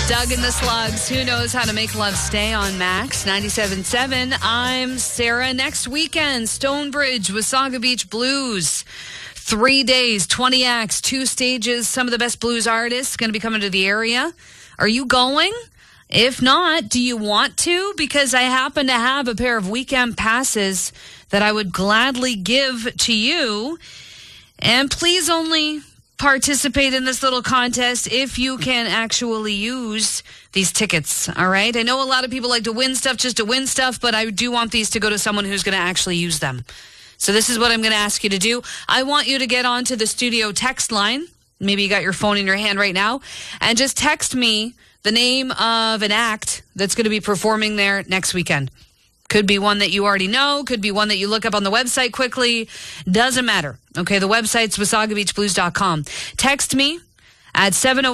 Doug and the Slugs. Who knows how to make love stay on Max 97.7. I'm Sarah. Next weekend, Stonebridge, Wasaga Beach Blues. 3 days, 20 acts, 2 stages. Some of the best blues artists going to be coming to the area. Are you going? If not, do you want to? Because I happen to have a pair of weekend passes that I would gladly give to you. And please only participate in this little contest if you can actually use these tickets, all right? I know a lot of people like to win stuff just to win stuff, but I do want these to go to someone who's going to actually use them. So this is what I'm going to ask you to do. I want you to get onto the studio text line. Maybe you got your phone in your hand right now. And just text me the name of an act that's going to be performing there next weekend. Could be one that you already know. Could be one that you look up on the website quickly. Doesn't matter. Okay, the website's WasagaBeachBlues.com. Text me at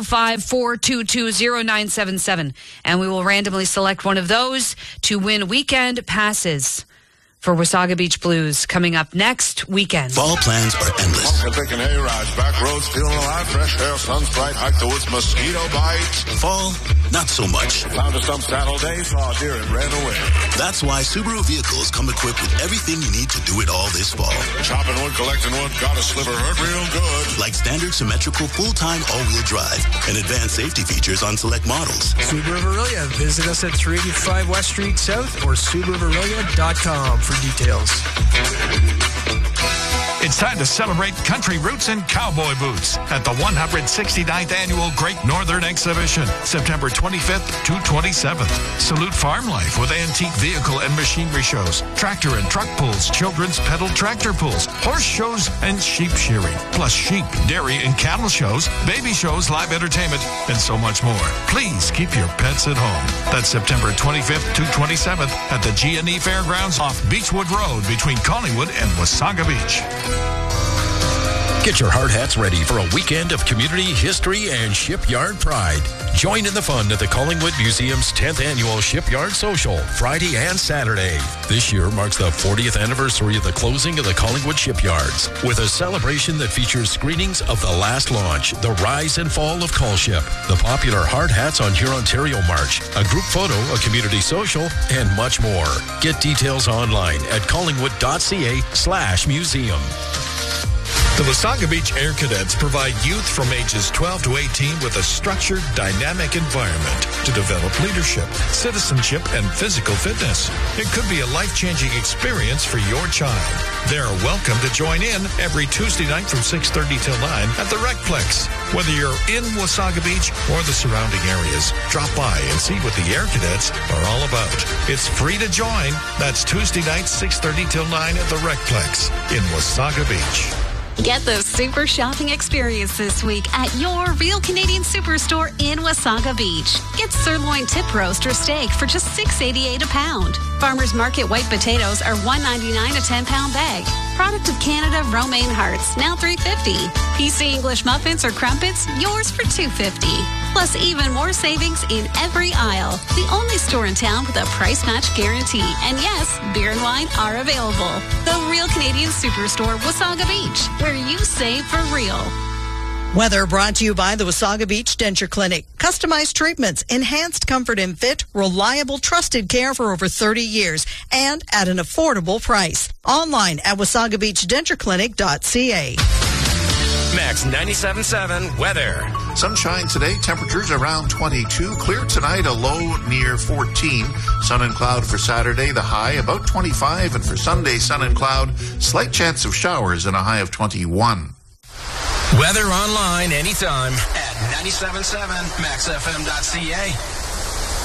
705-422-0977, and we will randomly select one of those to win weekend passes for Wasaga Beach Blues coming up next weekend. Fall plans are endless. Taking hay rides, back roads, feeling alive, fresh air, sun's bright, hike the woods, mosquito bites. Fall, not so much. Found a stump Saturday, saw a deer and ran away. That's why Subaru vehicles come equipped with everything you need to do it all this fall. Chopping wood, collecting wood, got a sliver hurt real good. Like standard symmetrical full-time all-wheel drive and advanced safety features on select models. Subaru Verilla. Visit us at 385 West Street South or SubaruVerilla.com for details. It's time to celebrate country roots and cowboy boots at the 169th Annual Great Northern Exhibition, September 25th to 27th. Salute farm life with antique vehicle and machinery shows, tractor and truck pulls, children's pedal tractor pulls, horse shows, and sheep shearing, plus sheep, dairy, and cattle shows, baby shows, live entertainment, and so much more. Please keep your pets at home. That's September 25th to 27th at the G&E Fairgrounds off Beechwood Road between Collingwood and Wasaga Beach. Get your hard hats ready for a weekend of community history and shipyard pride. Join in the fun at the Collingwood Museum's 10th Annual Shipyard Social, Friday and Saturday. This year marks the 40th anniversary of the closing of the Collingwood shipyards, with a celebration that features screenings of The Last Launch, The Rise and Fall of Call Ship, the popular Hard Hats on Hurontario March, a group photo, a community social, and much more. Get details online at collingwood.ca/museum. The Wasaga Beach Air Cadets provide youth from ages 12 to 18 with a structured, dynamic environment to develop leadership, citizenship, and physical fitness. It could be a life-changing experience for your child. They're welcome to join in every Tuesday night from 6:30 till 9 at the Recplex. Whether you're in Wasaga Beach or the surrounding areas, drop by and see what the Air Cadets are all about. It's free to join. That's Tuesday night, 6:30 till 9 at the Recplex in Wasaga Beach. Get the super shopping experience this week at your Real Canadian Superstore in Wasaga Beach. Get sirloin tip roast or steak for just $6.88 a pound. Farmers Market white potatoes are $1.99 a 10-pound bag. Product of Canada romaine hearts, now $3.50. PC English muffins or crumpets, yours for $2.50. Plus even more savings in every aisle. The only store in town with a price match guarantee. And yes, beer and wine are available. The Real Canadian Superstore, Wasaga Beach, where you save for real. Weather brought to you by the Wasaga Beach Denture Clinic. Customized treatments, enhanced comfort and fit, reliable, trusted care for over 30 years, and at an affordable price. Online at wasagabeachdentureclinic.ca. Max 97.7 weather. Sunshine today, temperatures around 22. Clear tonight, a low near 14. Sun and cloud for Saturday, the high about 25. And for Sunday, sun and cloud, slight chance of showers and a high of 21. Weather online anytime at 97.7 maxfm.ca.